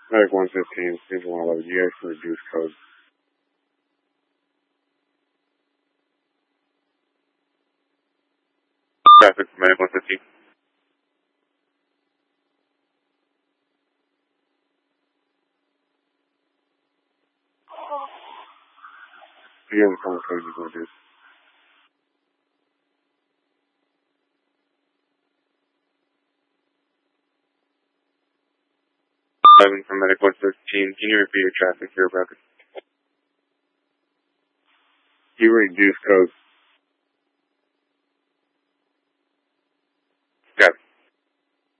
Medic 115, Stage 111, you guys can reduce code. Traffic, Medic 115. You have the phone code you can reduce. 11 from Medic 113, can you repeat your traffic here, brother? You reduce code